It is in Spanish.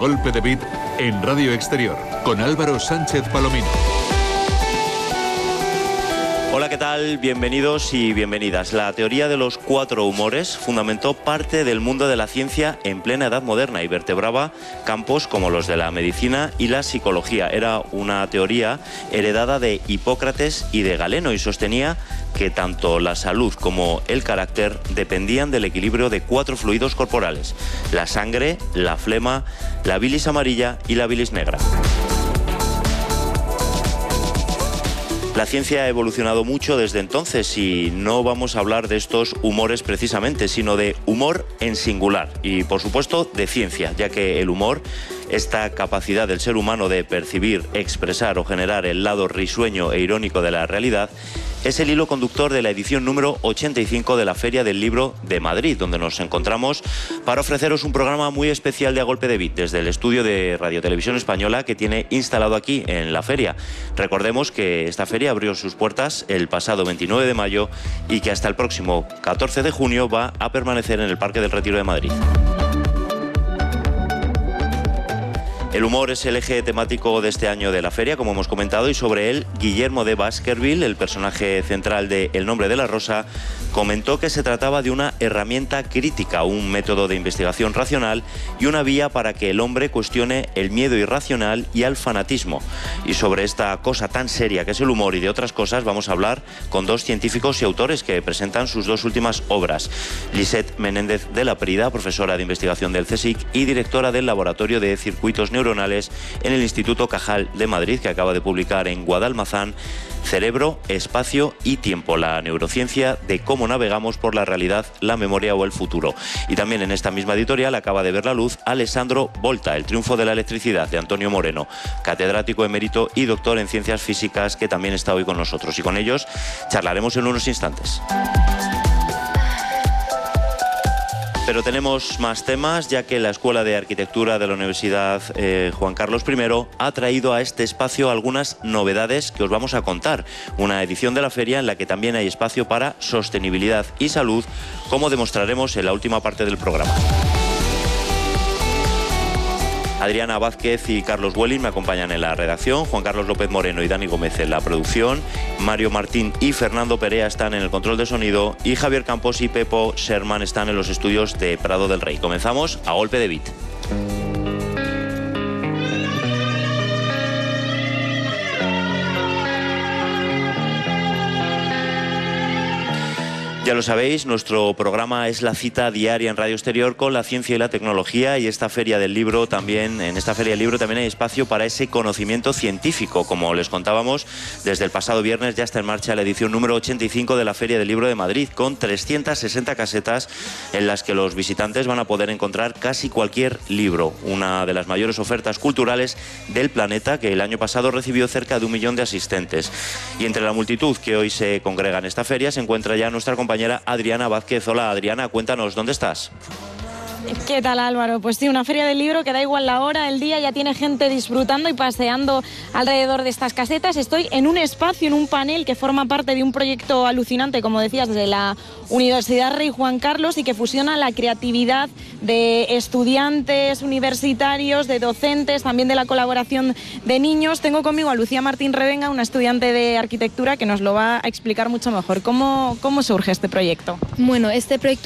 Golpe de Beat en Radio Exterior, con Álvaro Sánchez Palomino. Hola, ¿qué tal? Bienvenidos y bienvenidas. La teoría de los 4 humores fundamentó parte del mundo de la ciencia en plena Edad Moderna y vertebraba campos como los de la medicina y la psicología. Era una teoría heredada de Hipócrates y de Galeno y sostenía que tanto la salud como el carácter dependían del equilibrio de 4 fluidos corporales: la sangre, la flema, la bilis amarilla y la bilis negra. La ciencia ha evolucionado mucho desde entonces y no vamos a hablar de estos humores precisamente, sino de humor en singular y, por supuesto, de ciencia, ya que el humor, esta capacidad del ser humano de percibir, expresar o generar el lado risueño e irónico de la realidad, es el hilo conductor de la edición número 85 de la Feria del Libro de Madrid, donde nos encontramos para ofreceros un programa muy especial de A Golpe de Beat desde el estudio de Radio Televisión Española que tiene instalado aquí en la feria. Recordemos que esta feria abrió sus puertas el pasado 29 de mayo y que hasta el próximo 14 de junio va a permanecer en el Parque del Retiro de Madrid. El humor es el eje temático de este año de la feria, como hemos comentado, y sobre él Guillermo de Baskerville, el personaje central de El nombre de la rosa, comentó que se trataba de una herramienta crítica, un método de investigación racional y una vía para que el hombre cuestione el miedo irracional y el fanatismo. Y sobre esta cosa tan seria que es el humor y de otras cosas vamos a hablar con 2 científicos y autores que presentan sus 2 últimas obras. Lisette Menéndez de la Prida, profesora de investigación del CSIC y directora del Laboratorio de Circuitos Neuronales en el Instituto Cajal de Madrid, que acaba de publicar en Guadalmazán Cerebro, Espacio y Tiempo, la neurociencia de cómo navegamos por la realidad, la memoria o el futuro. Y también en esta misma editorial acaba de ver la luz Alessandro Volta, El triunfo de la electricidad, de Antonio Moreno, catedrático emérito y doctor en ciencias físicas, que también está hoy con nosotros. Y con ellos charlaremos en unos instantes. Pero tenemos más temas, ya que la Escuela de Arquitectura de la Universidad Juan Carlos I ha traído a este espacio algunas novedades que os vamos a contar. Una edición de la feria en la que también hay espacio para sostenibilidad y salud, como demostraremos en la última parte del programa. Adriana Vázquez y Carlos Welling me acompañan en la redacción, Juan Carlos López Moreno y Dani Gómez en la producción, Mario Martín y Fernando Perea están en el control de sonido y Javier Campos y Pepo Sherman están en los estudios de Prado del Rey. Comenzamos a golpe de beat. Ya lo sabéis, nuestro programa es la cita diaria en Radio Exterior con la ciencia y la tecnología, y esta feria del libro también, en esta feria del libro también hay espacio para ese conocimiento científico. Como les contábamos, desde el pasado viernes ya está en marcha la edición número 85 de la Feria del Libro de Madrid, con 360 casetas en las que los visitantes van a poder encontrar casi cualquier libro, una de las mayores ofertas culturales del planeta, que el año pasado recibió cerca de 1 millón de asistentes. Y entre la multitud que hoy se congrega en esta feria se encuentra ya nuestra compañera Adriana Vázquez. Hola, Adriana, cuéntanos, ¿dónde estás? ¿Qué tal, Álvaro? Pues sí, una feria del libro que da igual la hora, el día, ya tiene gente disfrutando y paseando alrededor de estas casetas. Estoy en un espacio, en un panel que forma parte de un proyecto alucinante, como decías, desde la Universidad Rey Juan Carlos, y que fusiona la creatividad de estudiantes universitarios, de docentes, también de la colaboración de niños. Tengo conmigo a Lucía Martín Revenga, una estudiante de arquitectura, que nos lo va a explicar mucho mejor. ¿Cómo surge este proyecto? Bueno, este proyecto